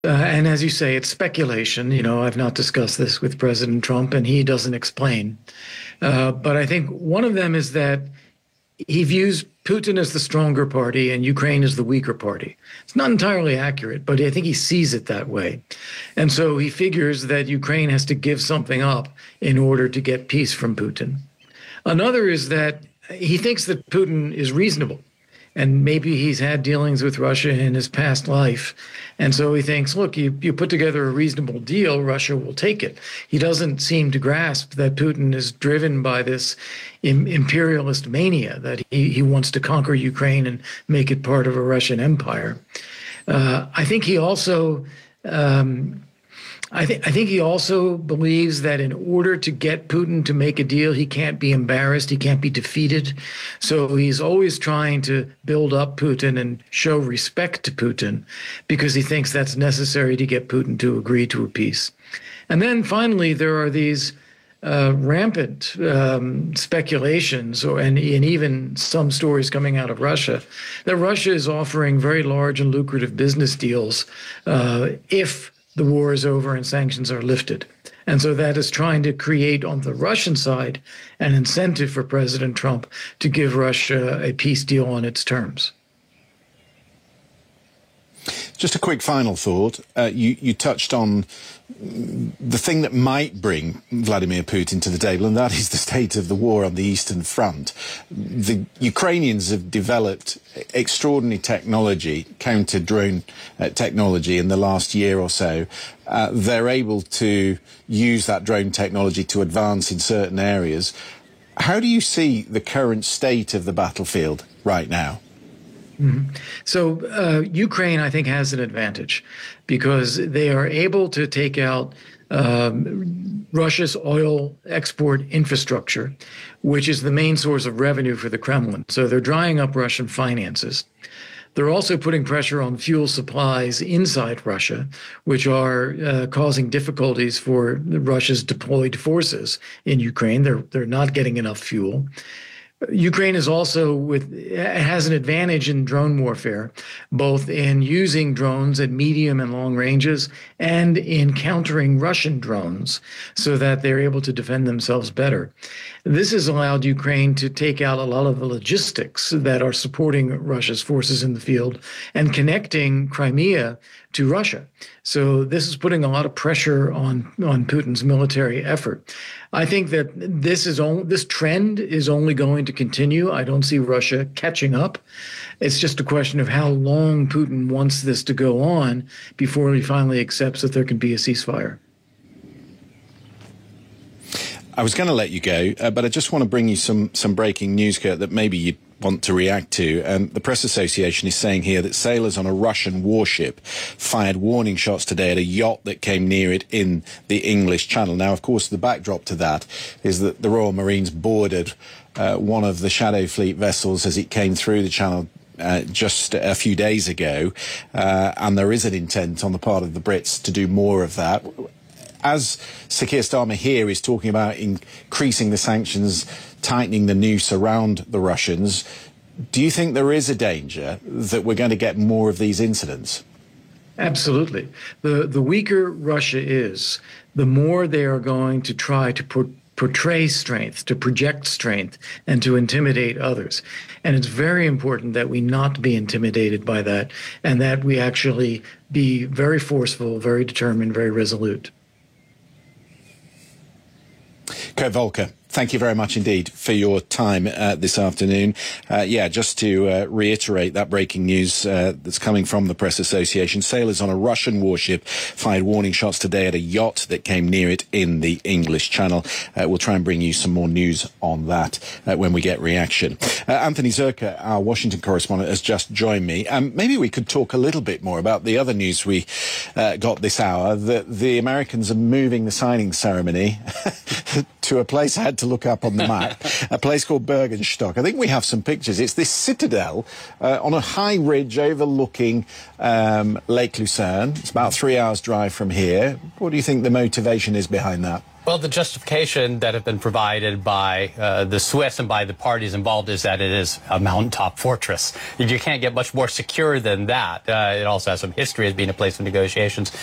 And as you say, it's speculation. You know, I've not discussed this with President Trump, and he doesn't explain. But I think one of them is that he views Putin as the stronger party and Ukraine as the weaker party. It's not entirely accurate, but I think he sees it that way. And so he figures that Ukraine has to give something up in order to get peace from Putin. Another is that he thinks that Putin is reasonable. And maybe he's had dealings with Russia in his past life. And so he thinks, look, you put together a reasonable deal, Russia will take it. He doesn't seem to grasp that Putin is driven by this imperialist mania, that he wants to conquer Ukraine and make it part of a Russian empire. I think he also I think he also believes that in order to get Putin to make a deal, he can't be embarrassed, he can't be defeated. So he's always trying to build up Putin and show respect to Putin because he thinks that's necessary to get Putin to agree to a peace. And then finally, there are these rampant speculations and even some stories coming out of Russia that Russia is offering very large and lucrative business deals if the war is over and sanctions are lifted. And so that is trying to create on the Russian side an incentive for President Trump to give Russia a peace deal on its terms. Just a quick final thought. You touched on the thing that might bring Vladimir Putin to the table, and that is the state of the war on the Eastern Front. The Ukrainians have developed extraordinary technology, counter-drone technology in the last year or so. They're able to use that drone technology to advance in certain areas. How do you see the current state of the battlefield right now? So Ukraine, I think, has an advantage because they are able to take out Russia's oil export infrastructure, which is the main source of revenue for the Kremlin. So they're drying up Russian finances. They're also putting pressure on fuel supplies inside Russia, which are causing difficulties for Russia's deployed forces in Ukraine. They're not getting enough fuel. Ukraine is also has an advantage in drone warfare, both in using drones at medium and long ranges and in countering Russian drones so that they're able to defend themselves better. This has allowed Ukraine to take out a lot of the logistics that are supporting Russia's forces in the field and connecting Crimea to Russia. So this is putting a lot of pressure on Putin's military effort. I think that this trend is only going to continue. I don't see Russia catching up. It's just a question of how long Putin wants this to go on before he finally accepts that there can be a ceasefire. I was going to let you go, but I just want to bring you some breaking news, Kurt, that maybe you'd want to react to. The Press Association is saying here that sailors on a Russian warship fired warning shots today at a yacht that came near it in the English Channel. Now, of course, the backdrop to that is that the Royal Marines boarded one of the Shadow Fleet vessels as it came through the Channel just a few days ago, and there is an intent on the part of the Brits to do more of that. As Sir Keir Starmer here is talking about increasing the sanctions, tightening the noose around the Russians, do you think there is a danger that we're going to get more of these incidents? Absolutely. The weaker Russia is, the more they are going to try to portray strength, to project strength, and to intimidate others. And it's very important that we not be intimidated by that, and that we actually be very forceful, very determined, very resolute. Kurt Volker, thank you very much indeed for your time this afternoon. Just to reiterate that breaking news that's coming from the Press Association. Sailors on a Russian warship fired warning shots today at a yacht that came near it in the English Channel. We'll try and bring you some more news on that when we get reaction. Anthony Zerka, our Washington correspondent, has just joined me. Maybe we could talk a little bit more about the other news we got this hour, that the Americans are moving the signing ceremony to a place I had to look up on the map, a place called Bergenstock. I think we have some pictures. It's this citadel on a high ridge overlooking Lake Lucerne. It's about 3 hours drive from here. What do you think the motivation is behind that? Well, the justification that have been provided by the Swiss and by the parties involved is that it is a mountaintop fortress. You can't get much more secure than that. It also has some history as being a place of negotiations.